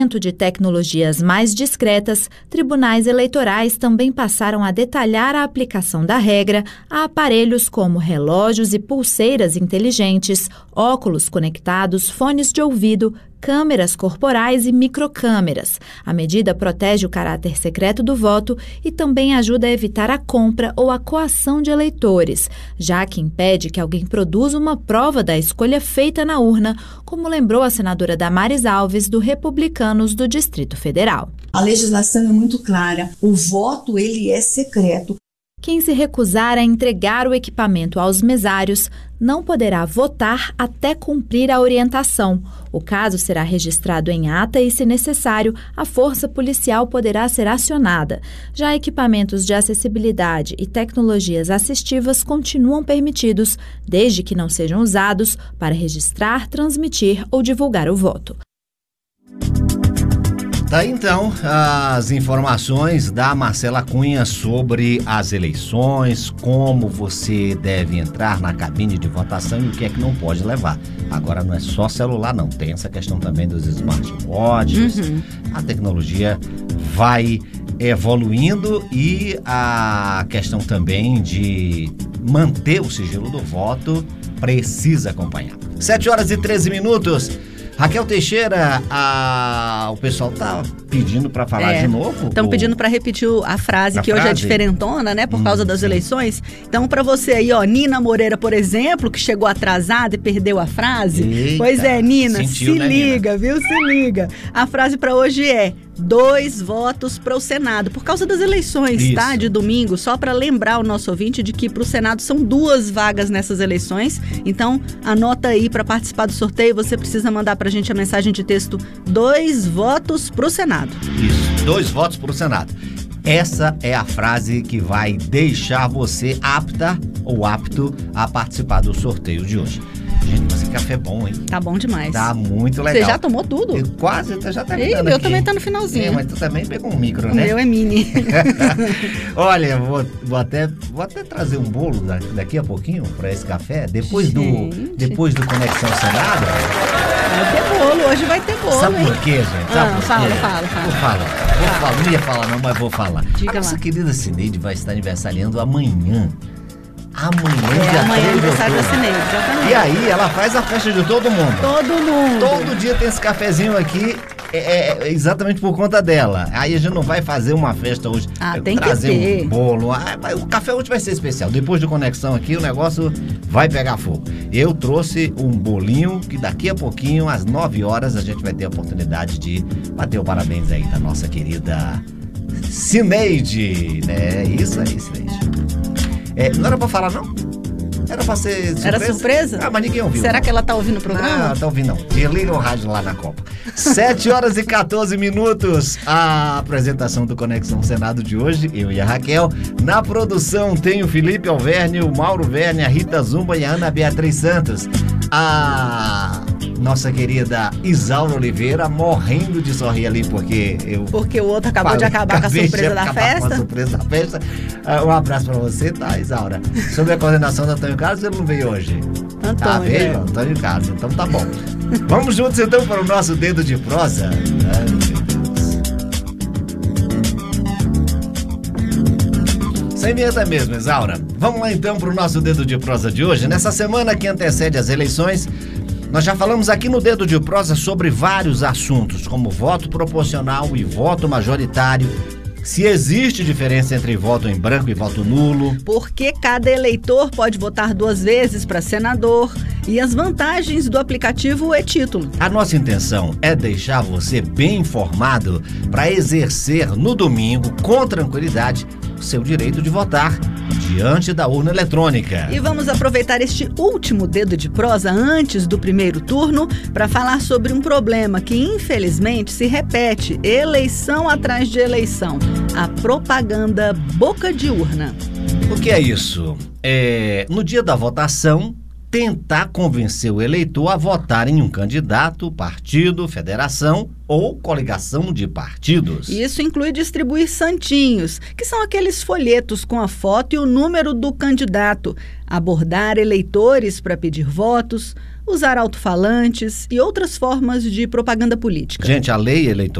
De tecnologias mais discretas, tribunais eleitorais também passaram a detalhar a aplicação da regra a aparelhos como relógios e pulseiras inteligentes, óculos conectados, fones de ouvido, câmeras corporais e microcâmeras. A medida protege o caráter secreto do voto e também ajuda a evitar a compra ou a coação de eleitores, já que impede que alguém produza uma prova da escolha feita na urna, como lembrou a senadora Damares Alves, do Republicanos do Distrito Federal. A legislação é muito clara, o voto ele é secreto. Quem se recusar a entregar o equipamento aos mesários não poderá votar até cumprir a orientação. O caso será registrado em ata e, se necessário, a força policial poderá ser acionada. Já equipamentos de acessibilidade e tecnologias assistivas continuam permitidos, desde que não sejam usados para registrar, transmitir ou divulgar o voto. Tá, então, as informações da Marcela Cunha sobre as eleições, como você deve entrar na cabine de votação e o que é que não pode levar. Agora não é só celular, não. Tem essa questão também dos smartwatches. A tecnologia vai evoluindo e a questão também de manter o sigilo do voto precisa acompanhar. 7h13. Raquel Teixeira, o pessoal tá pedindo para falar de novo? Estão pedindo para repetir a frase que hoje é diferentona, né, por causa das eleições. Então, para você aí, Nina Moreira, por exemplo, que chegou atrasada e perdeu a frase. Eita, pois é, Nina, sentiu, se liga, Nina? Viu? Se liga. A frase para hoje é: 2 votos para o Senado, por causa das eleições, tá? De domingo, só para lembrar o nosso ouvinte de que para o Senado são 2 vagas nessas eleições. Então, anota aí, para participar do sorteio, você precisa mandar pra gente a mensagem de texto: 2 votos para o Senado. Isso, 2 votos para o Senado. Essa é a frase que vai deixar você apta ou apto a participar do sorteio de hoje. Gente, esse café é bom, hein? Tá bom demais. Tá muito legal. Você já tomou tudo? Eu quase, já tá terminando aqui. O meu também tá no finalzinho. Mas tu também pegou um micro, né? O meu é mini. Olha, vou até trazer um bolo daqui a pouquinho pra esse café, depois do Conexão Senado. Vai ter bolo, hoje vai ter bolo. Sabe por quê, gente? Fala. Vou falar, não ia falar não, mas vou falar. Diga a nossa lá. querida Cineide vai estar aniversariando amanhã. Amanhã é aniversário da Cineide, exatamente. E aí ela faz a festa de todo mundo. Todo dia tem esse cafezinho aqui, exatamente por conta dela. Aí a gente não vai fazer uma festa hoje, tem trazer que ter um bolo. O café hoje vai ser especial. Depois de Conexão aqui, o negócio vai pegar fogo. Eu trouxe um bolinho que daqui a pouquinho, às 9 horas, a gente vai ter a oportunidade de bater o parabéns aí da nossa querida Cineide, né? Isso aí, Cineide. Não era pra falar, não? Era pra ser surpresa? Era surpresa? Mas ninguém ouviu. Será que ela tá ouvindo o programa? Não, tá ouvindo não. Desliga o rádio lá na Copa. 7h14. A apresentação do Conexão Senado de hoje, eu e a Raquel. Na produção tem o Felipe Alverne, o Mauro Verne, a Rita Zumba e a Ana Beatriz Santos. A nossa querida Isaura Oliveira morrendo de sorrir ali porque o outro acabou de acabar com a surpresa da festa. Com a surpresa da festa. Um abraço pra você, tá, Isaura? Sobre a coordenação do Antônio Carlos, ele não veio hoje. Veio? Antônio Carlos, então tá bom. Vamos juntos então para o nosso Dedo de Prosa. Ai, meu Deus. Sem vinheta mesmo, Isaura. Vamos lá então para o nosso Dedo de Prosa de hoje. Nessa semana que antecede as eleições, nós já falamos aqui no Dedo de Prosa sobre vários assuntos, como voto proporcional e voto majoritário, se existe diferença entre voto em branco e voto nulo, porque cada eleitor pode votar 2 vezes para senador e as vantagens do aplicativo e-Título. A nossa intenção é deixar você bem informado para exercer no domingo, com tranquilidade, o seu direito de votar diante da urna eletrônica. E vamos aproveitar este último Dedo de Prosa antes do primeiro turno para falar sobre um problema que infelizmente se repete eleição atrás de eleição: a propaganda boca de urna. O que é isso? No dia da votação, tentar convencer o eleitor a votar em um candidato, partido, federação ou coligação de partidos. Isso inclui distribuir santinhos, que são aqueles folhetos com a foto e o número do candidato, abordar eleitores para pedir votos, usar alto-falantes e outras formas de propaganda política. Gente, a lei eleitoral